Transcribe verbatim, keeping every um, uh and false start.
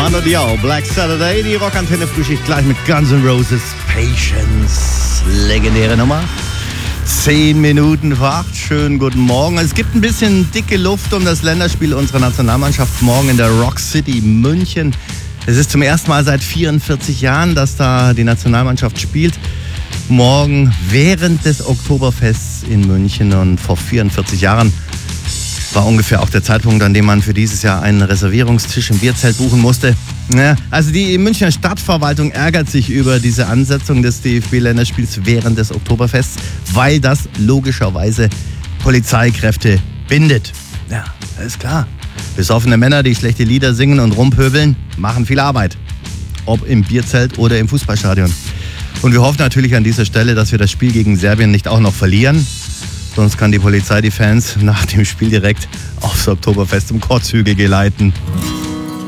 Mando Diao, Black Saturday, die Rockantenne Frühschicht gleich mit Guns N' Roses, Patience, legendäre Nummer. Zehn Minuten vor acht, schönen guten Morgen. Es gibt ein bisschen dicke Luft um das Länderspiel unserer Nationalmannschaft morgen in der Rock City München. Es ist zum ersten Mal seit vierundvierzig Jahren, dass da die Nationalmannschaft spielt. Morgen während des Oktoberfests in München, und vor vierundvierzig Jahren war ungefähr auch der Zeitpunkt, an dem man für dieses Jahr einen Reservierungstisch im Bierzelt buchen musste. Ja, also die Münchner Stadtverwaltung ärgert sich über diese Ansetzung des D F B-Länderspiels während des Oktoberfests, weil das logischerweise Polizeikräfte bindet. Ja, ist klar. Besoffene Männer, die schlechte Lieder singen und rumpöbeln, machen viel Arbeit. Ob im Bierzelt oder im Fußballstadion. Und wir hoffen natürlich an dieser Stelle, dass wir das Spiel gegen Serbien nicht auch noch verlieren. Sonst kann die Polizei die Fans nach dem Spiel direkt aufs Oktoberfest zum Kotzhügel geleiten.